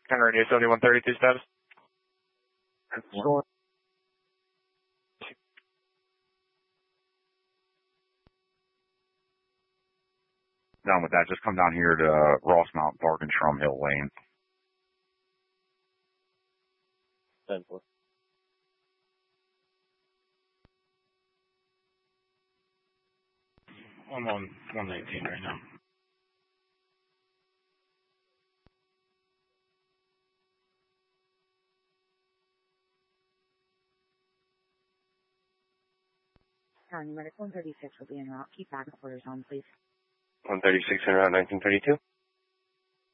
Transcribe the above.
Counter radio 7132 status. Sure. Done with that. Just come down here to Rossmount Park and Shrum Hill Lane. 10-4. I'm on 119 right now. County Medical 136 will be en route. Keep back orders on, please. 136 en route 1932.